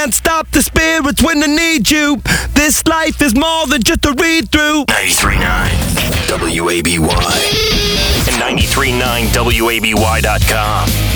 Can't stop the spirits when they need you. This life is more than just a read-through. 93.9 WABY and 93.9WABY.com.